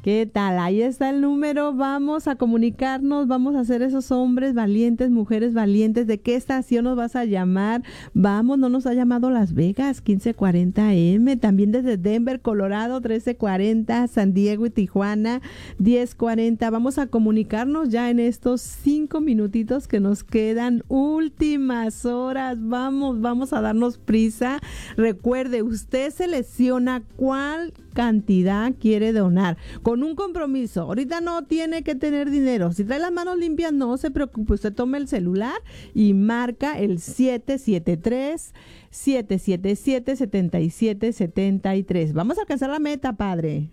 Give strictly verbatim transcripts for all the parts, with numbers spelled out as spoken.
¿Qué tal? Ahí está el número, vamos a comunicarnos, vamos a ser esos hombres valientes, mujeres valientes. ¿De qué estación nos vas a llamar? Vamos, no nos ha llamado Las Vegas, quince cuarenta A M, también desde Denver, Colorado, trece cuarenta, San Diego y Tijuana, diez cuarenta. Vamos a comunicarnos ya en estos cinco minutitos que nos quedan, últimas horas. Vamos, vamos a darnos prisa. Recuerde, usted selecciona cuál cantidad quiere donar, con un compromiso. Ahorita no tiene que tener dinero. Si trae las manos limpias, no se preocupe. Usted tome el celular y marca el siete siete tres, siete siete siete, siete siete siete tres. Vamos a alcanzar la meta, padre.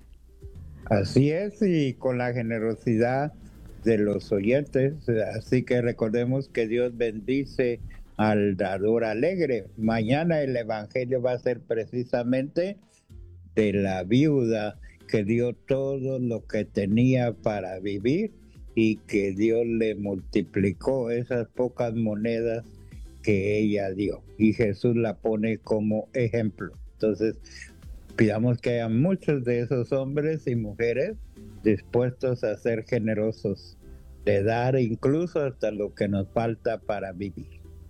Así es, y con la generosidad de los oyentes. Así que recordemos que Dios bendice al dador alegre. Mañana el evangelio va a ser precisamente de la viuda que dio todo lo que tenía para vivir y que Dios le multiplicó esas pocas monedas que ella dio, y Jesús la pone como ejemplo. Entonces pidamos que haya muchos de esos hombres y mujeres dispuestos a ser generosos, de dar incluso hasta lo que nos falta para vivir.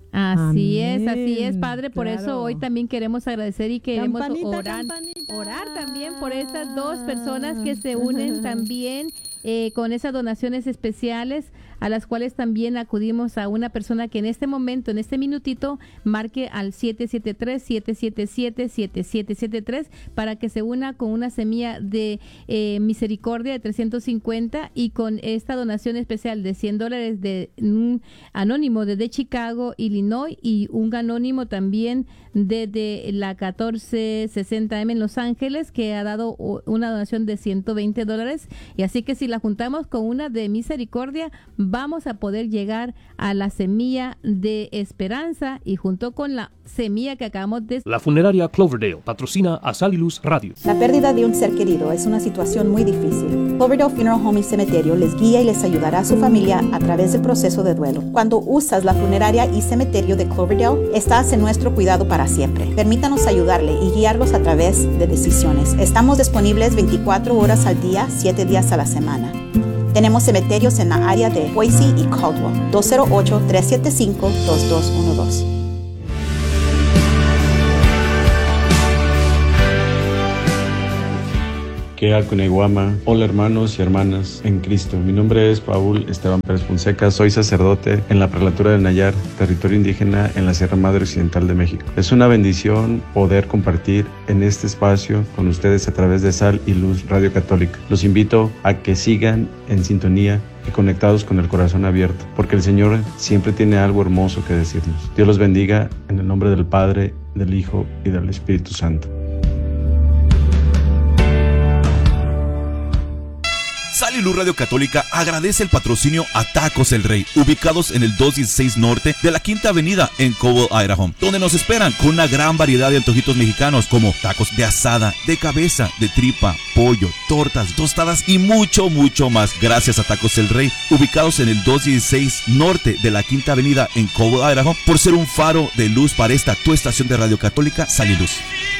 Así Amén. es, así es, Padre. Por Claro. eso hoy también queremos agradecer y queremos Campanita, orar, campanita. orar también por estas dos personas que se unen también eh, con esas donaciones especiales, a las cuales también acudimos a una persona que en este momento, en este minutito, marque al siete siete tres, siete siete siete, siete siete siete tres para que se una con una semilla de eh, misericordia de trescientos cincuenta y con esta donación especial de cien dólares de un anónimo desde Chicago, Illinois, y un anónimo también desde la catorce sesenta M en Los Ángeles, que ha dado una donación de ciento veinte dólares. Y así que si la juntamos con una de misericordia, vamos a poder llegar a la semilla de esperanza, y junto con la semilla que acabamos de... La funeraria Cloverdale patrocina a Sal y Luz Radio. La pérdida de un ser querido es una situación muy difícil. Cloverdale Funeral Home y Cementerio les guía y les ayudará a su familia a través del proceso de duelo. Cuando usas la funeraria y cementerio de Cloverdale, estás en nuestro cuidado para siempre. Permítanos ayudarle y guiarlos a través de decisiones. Estamos disponibles veinticuatro horas al día, siete días a la semana. Tenemos cementerios en la área de Boise y Caldwell. dos cero ocho, tres siete cinco, dos dos uno dos. Que Alcuneguama. Hola hermanos y hermanas en Cristo. Mi nombre es Paul Esteban Pérez Fonseca. Soy sacerdote en la prelatura del Nayar, territorio indígena en la Sierra Madre Occidental de México. Es una bendición poder compartir en este espacio con ustedes a través de Sal y Luz Radio Católica. Los invito a que sigan en sintonía y conectados con el corazón abierto, porque el Señor siempre tiene algo hermoso que decirnos. Dios los bendiga en el nombre del Padre, del Hijo y del Espíritu Santo. Sal y Luz Radio Católica agradece el patrocinio a Tacos El Rey, ubicados en el doscientos dieciséis Norte de la Quinta Avenida en Cobble, Idaho, donde nos esperan con una gran variedad de antojitos mexicanos como tacos de asada, de cabeza, de tripa, pollo, tortas, tostadas y mucho, mucho más. Gracias a Tacos El Rey, ubicados en el doscientos dieciséis Norte de la Quinta Avenida en Cobble, Idaho, por ser un faro de luz para esta tu estación de Radio Católica, Sal y Luz.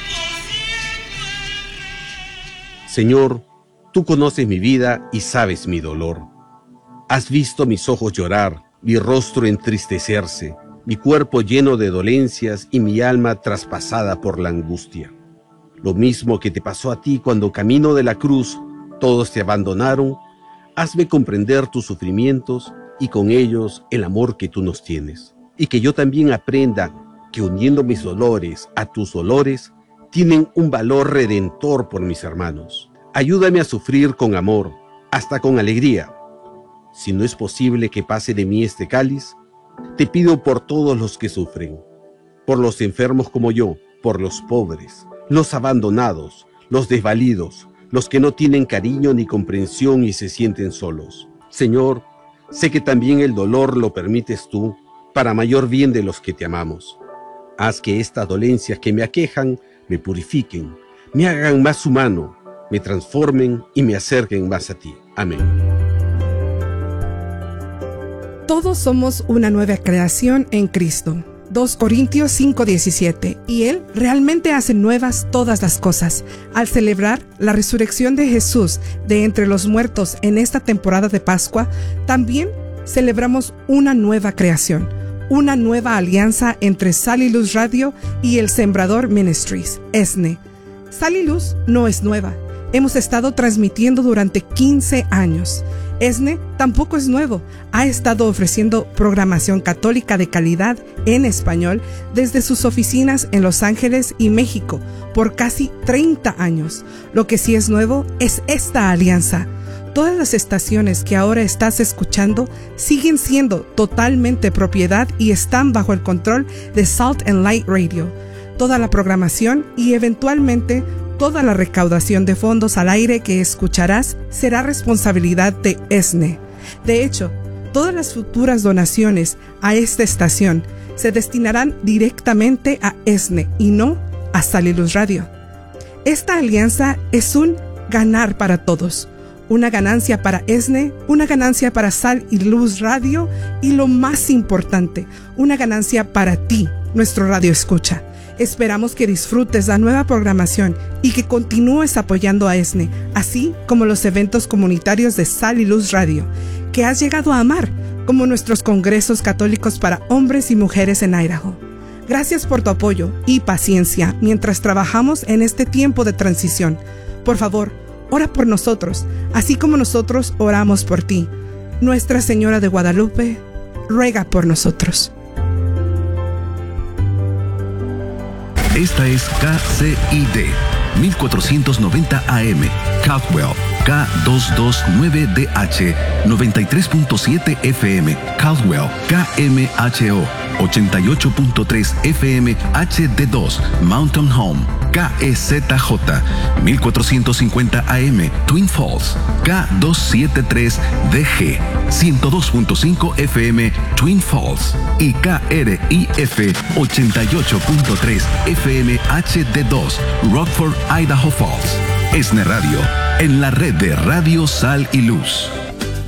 Señor, tú conoces mi vida y sabes mi dolor. Has visto mis ojos llorar, mi rostro entristecerse, mi cuerpo lleno de dolencias y mi alma traspasada por la angustia. Lo mismo que te pasó a ti cuando camino de la cruz todos te abandonaron, hazme comprender tus sufrimientos y con ellos el amor que tú nos tienes. Y que yo también aprenda que uniendo mis dolores a tus dolores, tienen un valor redentor por mis hermanos. Ayúdame a sufrir con amor, hasta con alegría. Si no es posible que pase de mí este cáliz, te pido por todos los que sufren, por los enfermos como yo, por los pobres, los abandonados, los desvalidos, los que no tienen cariño ni comprensión y se sienten solos. Señor, sé que también el dolor lo permites tú, para mayor bien de los que te amamos. Haz que estas dolencias que me aquejan me purifiquen, me hagan más humano, me transformen y me acerquen más a ti. Amén. Todos somos una nueva creación en Cristo. dos Corintios cinco diecisiete, y Él realmente hace nuevas todas las cosas. Al celebrar la resurrección de Jesús de entre los muertos en esta temporada de Pascua, también celebramos una nueva creación, una nueva alianza entre Sal y Luz Radio y el Sembrador Ministries, E S N E. Sal y Luz no es nueva. Hemos estado transmitiendo durante quince años. E S N E tampoco es nuevo. Ha estado ofreciendo programación católica de calidad en español desde sus oficinas en Los Ángeles y México por casi treinta años. Lo que sí es nuevo es esta alianza. Todas las estaciones que ahora estás escuchando siguen siendo totalmente propiedad y están bajo el control de Salt and Light Radio. Toda la programación y eventualmente toda la recaudación de fondos al aire que escucharás será responsabilidad de E S N E. De hecho, todas las futuras donaciones a esta estación se destinarán directamente a E S N E y no a Sal y Luz Radio. Esta alianza es un ganar para todos. Una ganancia para E S N E, una ganancia para Sal y Luz Radio y lo más importante, una ganancia para ti, nuestro radio escucha. Esperamos que disfrutes la nueva programación y que continúes apoyando a E S N E, así como los eventos comunitarios de Sal y Luz Radio, que has llegado a amar, como nuestros congresos católicos para hombres y mujeres en Idaho. Gracias por tu apoyo y paciencia mientras trabajamos en este tiempo de transición. Por favor, ora por nosotros, así como nosotros oramos por ti. Nuestra Señora de Guadalupe, ruega por nosotros. Esta es K C I D, mil cuatrocientos noventa A M, Caldwell, K doscientos veintinueve D H, noventa y tres punto siete F M, Caldwell, K M H O, ochenta y ocho punto tres F M H D dos, Mountain Home, K E Z J, mil cuatrocientos cincuenta A M, Twin Falls, K doscientos setenta y tres D G, ciento dos punto cinco F M, Twin Falls, y K R I F ochenta y ocho punto tres F M H D dos, Rockford, Idaho Falls. E S N E Radio, en la red de Radio Sal y Luz.